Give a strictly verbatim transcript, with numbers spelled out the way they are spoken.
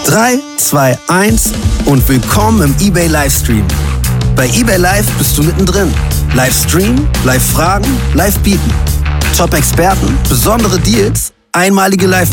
drei, zwei, eins und willkommen im eBay Livestream. Bei eBay Live bist du mittendrin. Livestream, Live-Fragen, Live-Bieten. Top-Experten, besondere Deals, einmalige Live